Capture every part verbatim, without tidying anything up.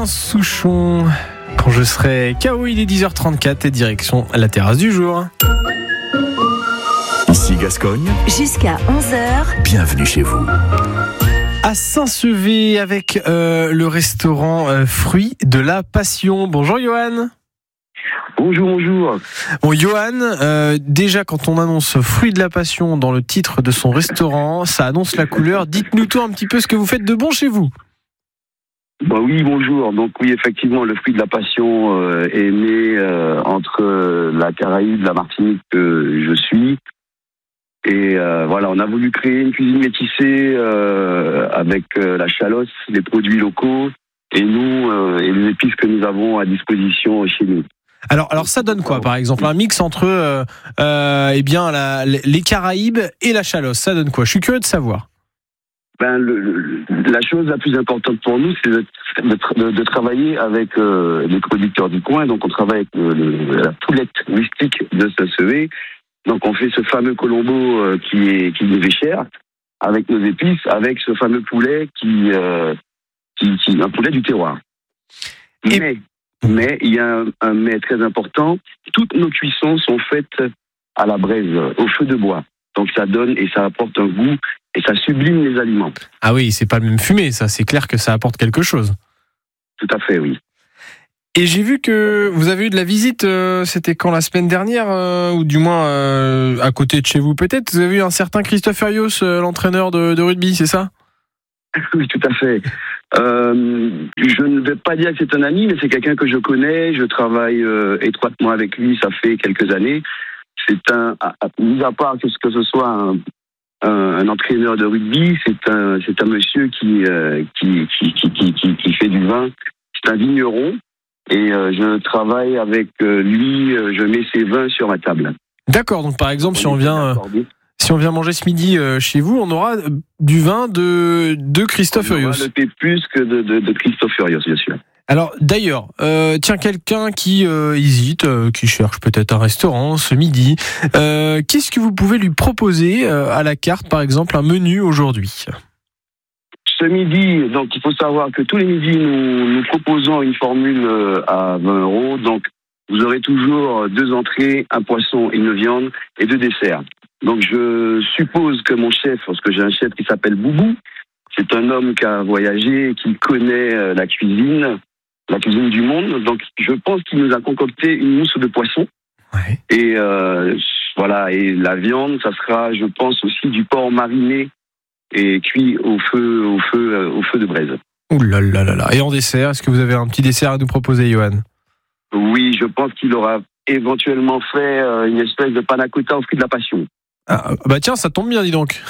Souchon. Quand je serai K O, il est dix heures trente-quatre et direction la terrasse du jour. Ici Gascogne. Jusqu'à onze heures. Bienvenue chez vous. À Saint-Sevé avec euh, le restaurant euh, Fruits de la Passion. Bonjour Johan. Bonjour, bonjour. Bon Johan, euh, déjà quand on annonce Fruits de la Passion dans le titre de son restaurant, ça annonce la couleur. Dites-nous tout un petit peu ce que vous faites de bon chez vous. Bah oui, bonjour. Donc oui, effectivement, le Fruit de la Passion euh, est né euh, entre euh, la Caraïbe, la Martinique que je suis. Et euh, voilà, on a voulu créer une cuisine métissée euh, avec euh, la chalosse, les produits locaux et nous euh, et les épices que nous avons à disposition chez nous. Alors, alors ça donne quoi, par exemple, un mix entre euh, euh, eh bien la, les Caraïbes et la chalosse. Ça donne quoi? Je suis curieux de savoir. Ben, le, le, la chose la plus importante pour nous, c'est de, de, de travailler avec euh, les producteurs du coin. Donc, on travaille avec le, le, la poulette rustique de Saint-Sevé. Donc, on fait ce fameux colombo euh, qui est qui nous est cher, avec nos épices, avec ce fameux poulet qui, euh, qui, qui un poulet du terroir. Et... Mais, mais il y a un, un mais très important. Toutes nos cuissons sont faites à la braise, au feu de bois. Donc, ça donne et ça apporte un goût et ça sublime les aliments. Ah oui, c'est pas le même fumé, ça. C'est clair que ça apporte quelque chose. Tout à fait, oui. Et j'ai vu que vous avez eu de la visite, euh, c'était quand, la semaine dernière, euh, ou du moins euh, à côté de chez vous peut-être. Vous avez vu un certain Christophe Furios, euh, l'entraîneur de, de rugby, c'est ça? Oui, tout à fait. Euh, je ne vais pas dire que c'est un ami, mais c'est quelqu'un que je connais. Je travaille euh, étroitement avec lui, ça fait quelques années. C'est un, mis à part que ce que ce soit un, un, un entraîneur de rugby, c'est un, c'est un monsieur qui, euh, qui, qui, qui, qui, qui, qui fait du vin. C'est un vigneron. Et euh, je travaille avec euh, lui, euh, je mets ses vins sur ma table. D'accord, donc par exemple, si on vient, euh, si on vient manger ce midi euh, chez vous, on aura du vin de, de Christophe Furios. On aura le plus que de, de, de Christophe Furios, bien sûr. Alors d'ailleurs, euh, tiens, quelqu'un qui euh, hésite, euh, qui cherche peut-être un restaurant ce midi, euh, qu'est-ce que vous pouvez lui proposer euh, à la carte, par exemple, un menu aujourd'hui ? Ce midi, donc il faut savoir que tous les midis, nous, nous proposons une formule à vingt euros. Donc vous aurez toujours deux entrées, un poisson et une viande et deux desserts. Donc je suppose que mon chef, parce que j'ai un chef qui s'appelle Boubou, c'est un homme qui a voyagé et qui connaît la cuisine, la cuisine du monde. Donc je pense qu'il nous a concocté une mousse de poisson. Ouais. Et euh, voilà, et la viande, ça sera, je pense, aussi du porc mariné et cuit au feu, au feu, euh, au feu de braise. Ouh là là là là. Et en dessert, est-ce que vous avez un petit dessert à nous proposer, Johan ? Oui, je pense qu'il aura éventuellement fait euh, une espèce de panna cotta au fruit de la passion. Ah, bah tiens, ça tombe bien, dis donc.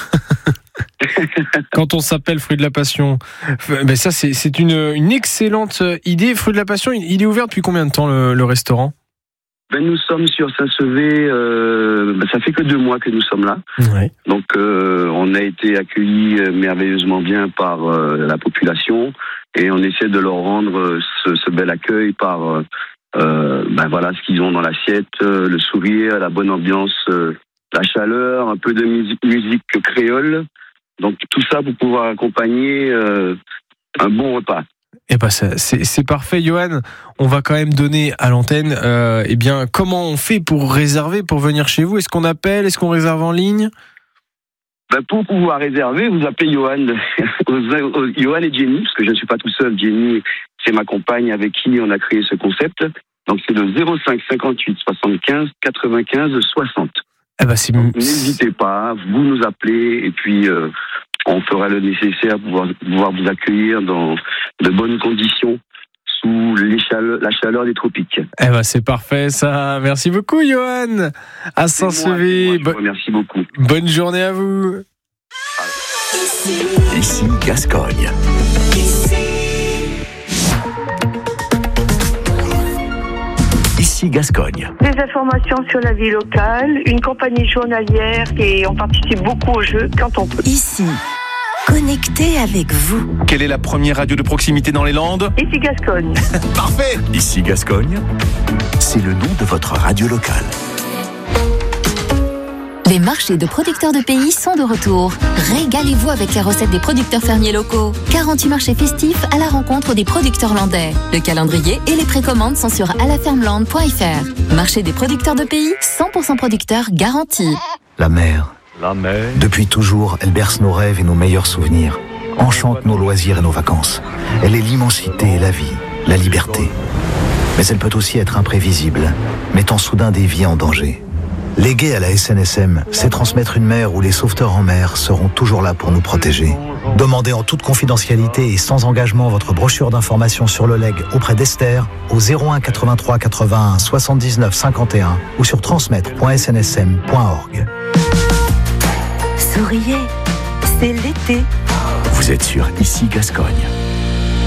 Quand on s'appelle Fruit de la Passion, ben ça c'est, c'est une, une excellente idée. Fruit de la Passion, il est ouvert depuis combien de temps le, le restaurant ? Ben, nous sommes sur Saint-Sevé, euh, ben, ça fait que deux mois que nous sommes là. Ouais. Donc euh, on a été accueillis merveilleusement bien par euh, la population et on essaie de leur rendre ce, ce bel accueil par euh, ben voilà ce qu'ils ont dans l'assiette, euh, le sourire, la bonne ambiance, euh, la chaleur, un peu de musique, musique créole. Donc tout ça pour pouvoir accompagner euh, un bon repas. Eh ben c'est, c'est, c'est parfait, Johan. On va quand même donner à l'antenne. Euh, eh bien, comment on fait pour réserver, pour venir chez vous ? Est-ce qu'on appelle ? Est-ce qu'on réserve en ligne ? Ben pour pouvoir réserver, vous appelez Johan, Johan et Jenny, parce que je ne suis pas tout seul. Jenny, c'est ma compagne avec qui on a créé ce concept. Donc c'est le zéro cinq cinquante-huit soixante-quinze quatre-vingt-quinze soixante. Eh ben c'est... Donc, n'hésitez pas, vous nous appelez et puis euh, on fera le nécessaire pour pouvoir, pouvoir vous accueillir dans de bonnes conditions sous les chaleur, la chaleur des tropiques. Eh ben c'est parfait ça. Merci beaucoup, Johan. À Saint-Sevé. Bo- merci beaucoup. Bonne journée à vous. Ici Gascogne. Ici Gascogne. Des informations sur la vie locale, une compagnie journalière et on participe beaucoup au jeu quand on peut. Ici, connecté avec vous. Quelle est la première radio de proximité dans les Landes ? Ici Gascogne. Parfait ! Ici Gascogne, c'est le nom de votre radio locale. Les marchés de producteurs de pays sont de retour. Régalez-vous avec les recettes des producteurs fermiers locaux. quarante-huit marchés festifs à la rencontre des producteurs landais. Le calendrier et les précommandes sont sur à la ferme land point f r. Marché des producteurs de pays, cent pour cent producteurs garantis. La mer. La mer. Depuis toujours, elle berce nos rêves et nos meilleurs souvenirs. Enchante nos loisirs et nos vacances. Elle est l'immensité et la vie, la liberté. Mais elle peut aussi être imprévisible, mettant soudain des vies en danger. Léguer à la S N S M, c'est transmettre une mer où les sauveteurs en mer seront toujours là pour nous protéger. Demandez en toute confidentialité et sans engagement votre brochure d'information sur le legs auprès d'Esther au zéro un quatre-vingt-trois quatre-vingt-un soixante-dix-neuf cinquante et un ou sur transmettre point s n s m point org. Souriez, c'est l'été. Vous êtes sur Ici Gascogne.